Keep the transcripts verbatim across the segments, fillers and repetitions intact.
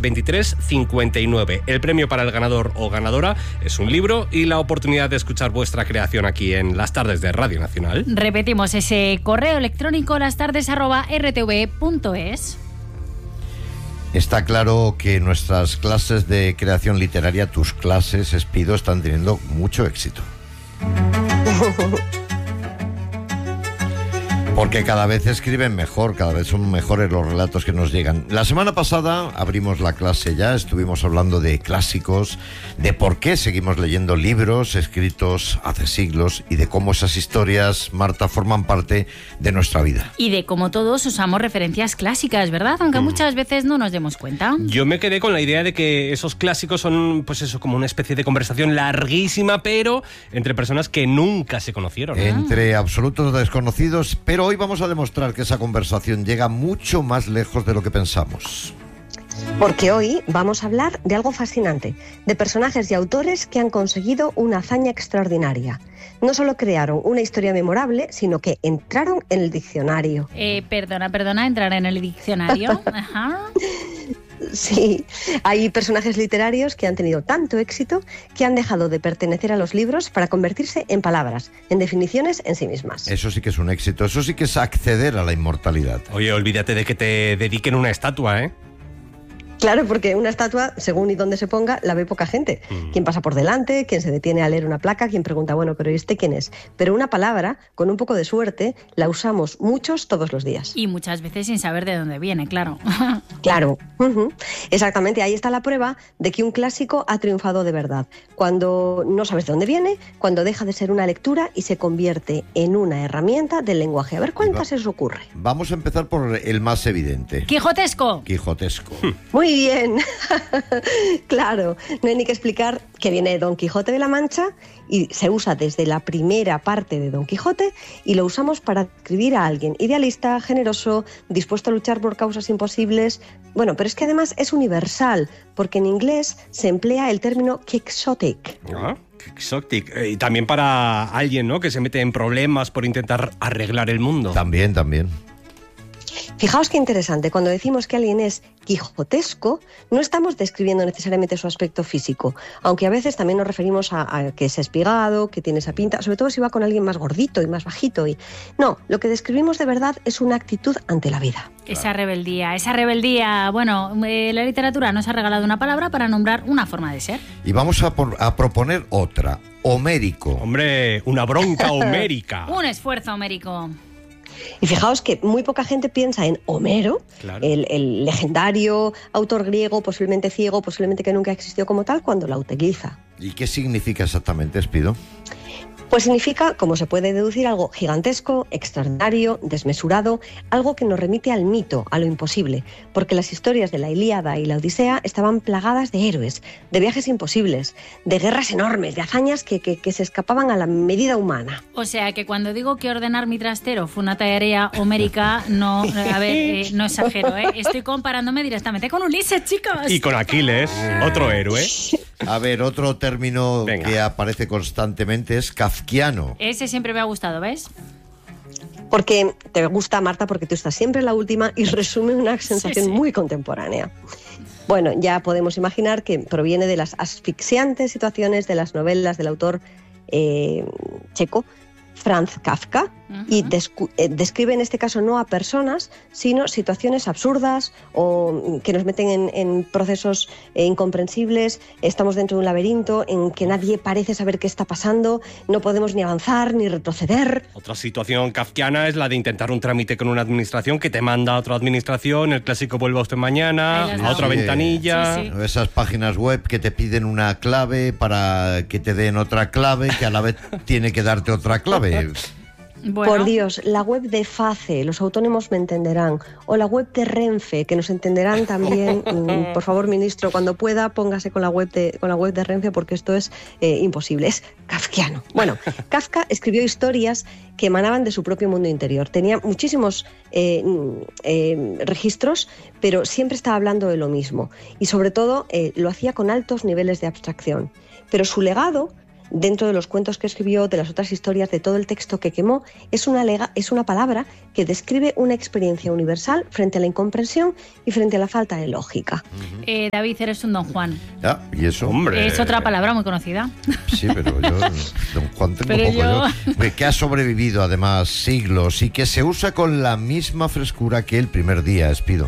veintitrés cincuenta y nueve. El premio para el ganador o ganadora es un libro y la oportunidad de escuchar vuestra creación aquí en Las Tardes de Radio Nacional. Repetimos ese correo electrónico lastardes arroba r t v punto es. Está claro que nuestras clases de creación literaria, tus clases, Espido, están teniendo mucho éxito. Porque cada vez escriben mejor, cada vez son mejores los relatos que nos llegan. La semana pasada abrimos la clase ya, estuvimos hablando de clásicos, de por qué seguimos leyendo libros escritos hace siglos y de cómo esas historias, Marta, forman parte de nuestra vida. Y de cómo todos usamos referencias clásicas, ¿verdad? Aunque mm. muchas veces no nos demos cuenta. Yo me quedé con la idea de que esos clásicos son, pues eso, como una especie de conversación larguísima, pero entre personas que nunca se conocieron. Entre ah. absolutos desconocidos, pero hoy vamos a demostrar que esa conversación llega mucho más lejos de lo que pensamos. Porque hoy vamos a hablar de algo fascinante, de personajes y autores que han conseguido una hazaña extraordinaria. No solo crearon una historia memorable, sino que entraron en el diccionario. Eh, perdona, perdona, ¿entrar en el diccionario? Ajá. Sí, hay personajes literarios que han tenido tanto éxito que han dejado de pertenecer a los libros para convertirse en palabras, en definiciones en sí mismas. Eso sí que es un éxito, eso sí que es acceder a la inmortalidad. Oye, olvídate de que te dediquen una estatua, ¿eh? Claro, porque una estatua, según y dónde se ponga, la ve poca gente. Mm. Quien pasa por delante, quien se detiene a leer una placa, quien pregunta, bueno, pero ¿y este quién es? Pero una palabra, con un poco de suerte, la usamos muchos todos los días. Y muchas veces sin saber de dónde viene, claro. Claro, uh-huh. Exactamente, ahí está la prueba de que un clásico ha triunfado de verdad. Cuando no sabes de dónde viene, cuando deja de ser una lectura y se convierte en una herramienta del lenguaje. A ver, ¿cuántas se os ocurre? Vamos a empezar por el más evidente. Quijotesco. Quijotesco. Muy bien, claro, no hay ni que explicar que viene de Don Quijote de la Mancha y se usa desde la primera parte de Don Quijote y lo usamos para describir a alguien idealista, generoso, dispuesto a luchar por causas imposibles. Bueno, pero es que además es universal, porque en inglés se emplea el término quixotic. Ah, quixotic. Y también para alguien, ¿no?, que se mete en problemas por intentar arreglar el mundo. También, también. Fijaos qué interesante, cuando decimos que alguien es quijotesco, no estamos describiendo necesariamente su aspecto físico, aunque a veces también nos referimos a, a que es espigado, que tiene esa pinta, sobre todo si va con alguien más gordito y más bajito. Y no, lo que describimos de verdad es una actitud ante la vida. Esa rebeldía, esa rebeldía. Bueno, eh, la literatura nos ha regalado una palabra para nombrar una forma de ser. Y vamos a, por, a proponer otra, homérico. Hombre, una bronca homérica. Un esfuerzo homérico. Y fijaos que muy poca gente piensa en Homero, claro. el, el legendario autor griego, posiblemente ciego, posiblemente que nunca existió como tal, cuando la utiliza. ¿Y qué significa exactamente, Espido? Pues significa, como se puede deducir, algo gigantesco, extraordinario, desmesurado, algo que nos remite al mito, a lo imposible, porque las historias de la Ilíada y la Odisea estaban plagadas de héroes, de viajes imposibles, de guerras enormes, de hazañas que, que, que se escapaban a la medida humana. O sea, que cuando digo que ordenar mi trastero fue una tarea homérica, no, a ver, eh, no exagero, ¿eh? Estoy comparándome directamente con Ulises, chicos. Y con Aquiles, otro héroe. A ver, otro término Venga. que aparece constantemente es kafkiano. Ese siempre me ha gustado, ¿ves? Porque te gusta, Marta, porque tú estás siempre la última y resume una sensación sí, sí. muy contemporánea. Bueno, ya podemos imaginar que proviene de las asfixiantes situaciones de las novelas del autor eh, checo Franz Kafka, uh-huh. y descu- eh, describe en este caso no a personas, sino situaciones absurdas o que nos meten en, en procesos eh, incomprensibles. Estamos dentro de un laberinto en que nadie parece saber qué está pasando, no podemos ni avanzar ni retroceder. Otra situación kafkiana es la de intentar un trámite con una administración que te manda a otra administración, el clásico vuelva usted mañana, a otra sí, ventanilla. Sí, sí. Esas páginas web que te piden una clave para que te den otra clave, que a la vez tiene que darte otra clave. Bueno. Por Dios, la web de FACE, los autónomos me entenderán, o la web de Renfe, que nos entenderán también. Por favor, ministro, cuando pueda, póngase con la web de, con la web de Renfe, porque esto es eh, imposible, es kafkiano. Bueno, Kafka escribió historias que emanaban de su propio mundo interior. Tenía muchísimos eh, eh, registros, pero siempre estaba hablando de lo mismo. Y sobre todo, eh, lo hacía con altos niveles de abstracción. Pero su legado dentro de los cuentos que escribió, de las otras historias, de todo el texto que quemó, es una, lega, es una palabra que describe una experiencia universal frente a la incomprensión y frente a la falta de lógica. Uh-huh. eh, David, eres un Don Juan. Ah, ¿y eso? Hombre. Es otra palabra muy conocida. Sí, pero yo, Don Juan, tengo pero poco yo... yo. Que ha sobrevivido además siglos y que se usa con la misma frescura que el primer día, Espido.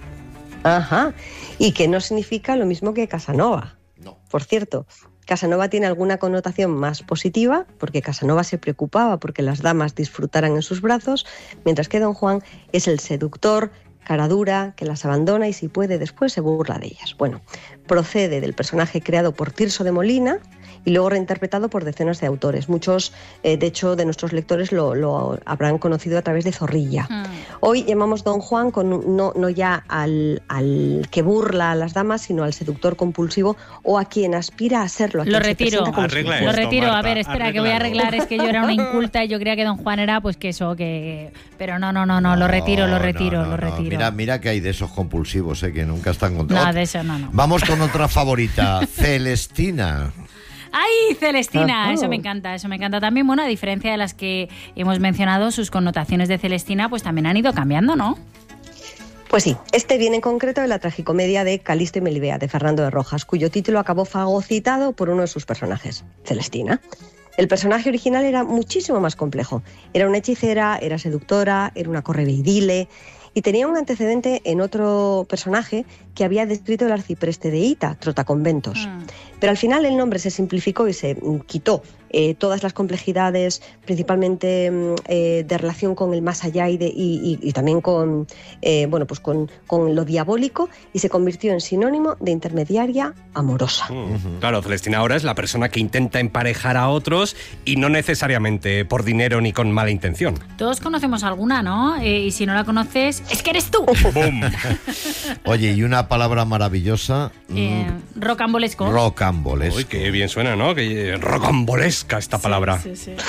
Ajá, y que no significa lo mismo que Casanova. No. Por cierto, Casanova tiene alguna connotación más positiva, porque Casanova se preocupaba porque las damas disfrutaran en sus brazos, mientras que Don Juan es el seductor, cara dura, que las abandona y si puede después se burla de ellas. Bueno, procede del personaje creado por Tirso de Molina y luego reinterpretado por decenas de autores. Muchos, eh, de hecho, de nuestros lectores lo, lo habrán conocido a través de Zorrilla. Mm. Hoy llamamos Don Juan con, no, no ya al, al que burla a las damas, sino al seductor compulsivo o a quien aspira a serlo. A lo retiro, arregla lo esto, retiro. Marta, a ver, espera, arréglalo. Que voy a arreglar. Es que yo era una inculta y yo creía que Don Juan era, pues que eso, que... Pero no, no, no, no, lo retiro, lo retiro, no, no, lo retiro. No. Mira, mira que hay de esos compulsivos, eh, que nunca están contados. No, de eso no, no. Vamos con otra favorita, Celestina. ¡Ay, Celestina! Ajá. Eso me encanta, eso me encanta también. Bueno, a diferencia de las que hemos mencionado, sus connotaciones de Celestina pues también han ido cambiando, ¿no? Pues sí, este viene en concreto de la tragicomedia de Calisto y Melibea, de Fernando de Rojas, cuyo título acabó fagocitado por uno de sus personajes, Celestina. El personaje original era muchísimo más complejo. Era una hechicera, era seductora, era una correveidile y tenía un antecedente en otro personaje que había descrito el arcipreste de Hita, Trotaconventos. Mm. Pero al final el nombre se simplificó y se quitó eh, todas las complejidades, principalmente eh, de relación con el más allá y, de, y, y, y también con, eh, bueno, pues con, con lo diabólico, y se convirtió en sinónimo de intermediaria amorosa. Mm. Claro, Celestina ahora es la persona que intenta emparejar a otros y no necesariamente por dinero ni con mala intención. Todos conocemos alguna, ¿no? Eh, y si no la conoces, es que eres tú. ¡Bum! Oye, y una palabra maravillosa. Eh, mmm, rocambolesco. Rocambolesco. Uy, qué bien suena, ¿no? Que rocambolesca esta sí, palabra. Sí, sí.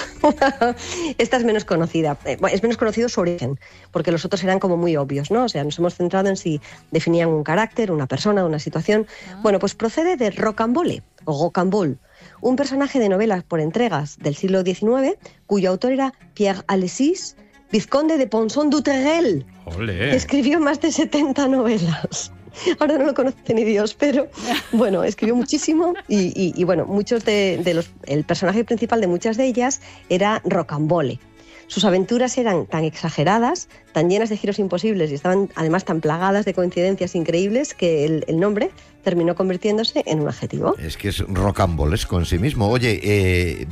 Esta es menos conocida. Eh, es menos conocido su origen, porque los otros eran como muy obvios, ¿no? O sea, nos hemos centrado en si definían un carácter, una persona, una situación. Ah. Bueno, pues procede de rocambole o rocambole, un personaje de novelas por entregas del siglo diecinueve, cuyo autor era Pierre Alexis, vizconde de Ponson-du-Terrel. ¡Olé! Escribió más de setenta novelas. Ahora no lo conoce ni Dios, pero bueno, escribió muchísimo y, y, y bueno, muchos de, de los, el personaje principal de muchas de ellas era rocambole. Sus aventuras eran tan exageradas, tan llenas de giros imposibles y estaban además tan plagadas de coincidencias increíbles que el, el nombre terminó convirtiéndose en un adjetivo. Es que es rocambolesco en sí mismo. Oye, eh,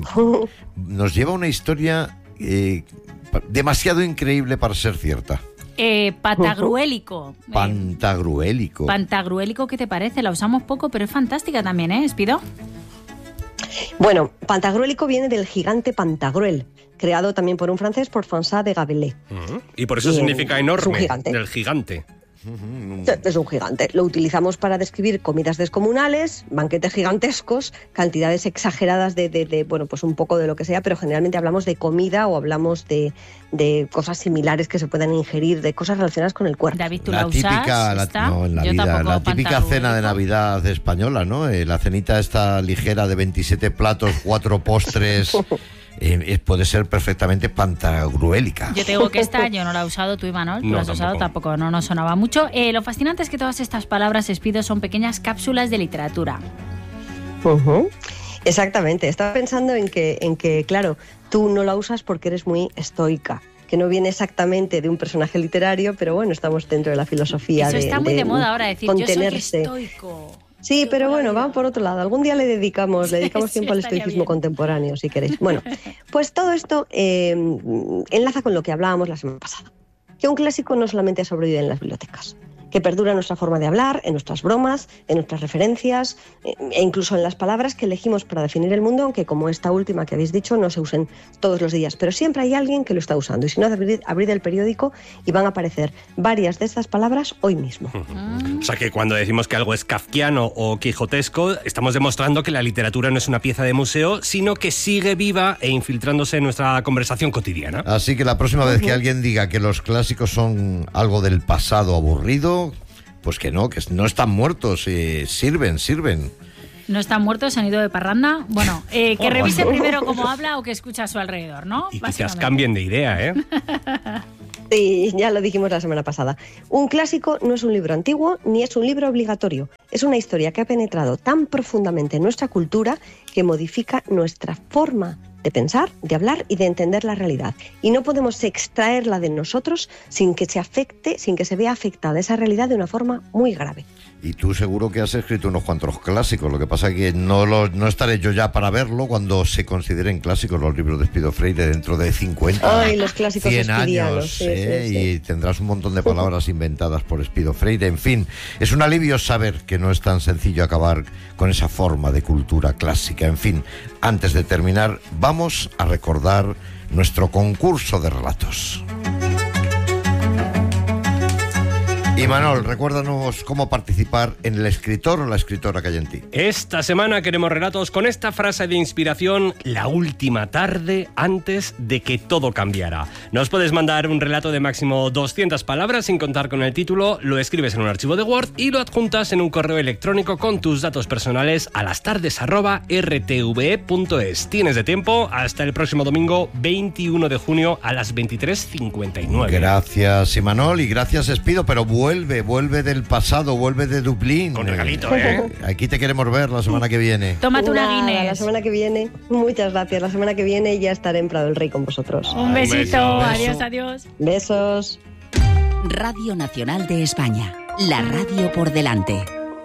nos lleva una historia eh, demasiado increíble para ser cierta. Eh, patagruélico. Pantagruélico. Eh, pantagruélico, ¿qué te parece? La usamos poco, pero es fantástica también, ¿eh, Espido? Bueno, pantagruélico viene del gigante Pantagruel, creado también por un francés, por François de Gabelais. Uh-huh. Y por eso y significa enorme, es un gigante. del gigante. Es un gigante. Lo utilizamos para describir comidas descomunales, banquetes gigantescos, cantidades exageradas de, de, de, bueno, pues un poco de lo que sea, pero generalmente hablamos de comida o hablamos de, de cosas similares que se puedan ingerir, de cosas relacionadas con el cuerpo. David, ¿tú la la típica, usas? la, no, en la, Yo vida, la típica pantagruélico. Cena de Navidad española, ¿no? Eh, la cenita esta ligera de veintisiete platos, cuatro postres. Eh, puede ser perfectamente pantagruélica. Yo te digo que esta yo no la he usado, tú, Imanol, tú No, la has tampoco. usado, tampoco, no nos sonaba mucho. Eh, lo fascinante es que todas estas palabras, Espido, son pequeñas cápsulas de literatura. Uh-huh. Exactamente, estaba pensando en que, en que, claro, tú no la usas porque eres muy estoica, que no viene exactamente de un personaje literario, pero bueno, estamos dentro de la filosofía. Eso de, está muy de de moda ahora, decir contenerse. yo soy estoico. Sí, Yo pero bueno, vida. vamos por otro lado. Algún día le dedicamos, le dedicamos Sí, tiempo al estaría estoicismo bien. contemporáneo, si queréis. Bueno, pues todo esto eh, enlaza con lo que hablábamos la semana pasada. Que un clásico no solamente ha sobrevivido en las bibliotecas, que perdura en nuestra forma de hablar, en nuestras bromas, en nuestras referencias eh, e incluso en las palabras que elegimos para definir el mundo, aunque como esta última que habéis dicho no se usen todos los días, pero siempre hay alguien que lo está usando. Y si no, abrid, abrid el periódico y van a aparecer varias de estas palabras hoy mismo. O sea que cuando decimos que algo es kafkiano o quijotesco, estamos demostrando que la literatura no es una pieza de museo, sino que sigue viva e infiltrándose en nuestra conversación cotidiana. Así que la próxima vez que alguien diga que los clásicos son algo del pasado aburrido, pues que no, que no están muertos, eh, sirven, sirven. No están muertos, se han ido de parranda. Bueno, eh, que Oh, revise bueno. primero cómo habla o que escucha a su alrededor, ¿no? Y quizás Básicamente. cambien de idea, ¿eh? Sí, ya lo dijimos la semana pasada. Un clásico no es un libro antiguo ni es un libro obligatorio. Es una historia que ha penetrado tan profundamente en nuestra cultura que modifica nuestra forma de pensar, de hablar y de entender la realidad. Y no podemos extraerla de nosotros sin que se afecte, sin que se vea afectada esa realidad de una forma muy grave. Y tú seguro que has escrito unos cuantos clásicos, lo que pasa es que no, lo, no estaré yo ya para verlo cuando se consideren clásicos los libros de Espido Freire dentro de cincuenta, Ay, los clásicos cien espidianos, años, sí, ¿eh? sí, sí. Y tendrás un montón de palabras inventadas por Espido Freire. En fin, es un alivio saber que no es tan sencillo acabar con esa forma de cultura clásica. En fin, antes de terminar, vamos a recordar nuestro concurso de relatos. Y Manol, recuérdanos cómo participar en el escritor o la escritora que hay en ti. Esta semana queremos relatos con esta frase de inspiración: la última tarde antes de que todo cambiara. Nos puedes mandar un relato de máximo doscientas palabras sin contar con el título, lo escribes en un archivo de Word y lo adjuntas en un correo electrónico con tus datos personales a lastardes arroba r t v e punto es. Tienes de tiempo hasta el próximo domingo veintiuno de junio a las veintitrés cincuenta y nueve. Gracias, Imanol, y gracias, Espido, pero vuelve, vuelve del pasado, vuelve de Dublín. Con regalito, ¿eh? Aquí te queremos ver la semana que viene. Tómate una Nada, Guinness. la semana que viene, muchas gracias. La semana que viene ya estaré en Prado del Rey con vosotros. Un besito. beso. Adiós, adiós. Besos. Radio Nacional de España. La radio por delante.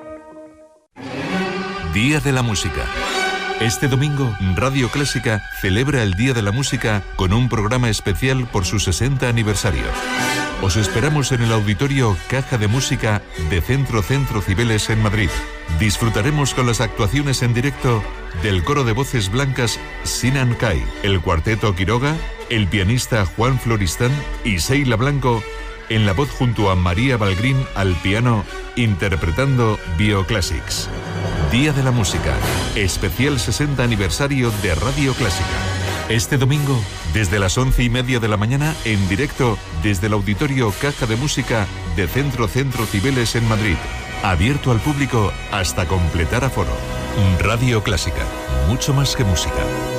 Día de la Música. Este domingo, Radio Clásica celebra el Día de la Música con un programa especial por su sesenta aniversario. Os esperamos en el auditorio Caja de Música de Centro Centro Cibeles en Madrid. Disfrutaremos con las actuaciones en directo del coro de voces blancas Sinan Kai, el cuarteto Quiroga, el pianista Juan Floristán y Seila Blanco en la voz junto a María Balgrín al piano interpretando Bioclassics. Día de la Música, especial sesenta aniversario de Radio Clásica. Este domingo, desde las once y media de la mañana, en directo desde el auditorio Caja de Música de Centro Centro Cibeles en Madrid. Abierto al público hasta completar aforo. Radio Clásica, mucho más que música.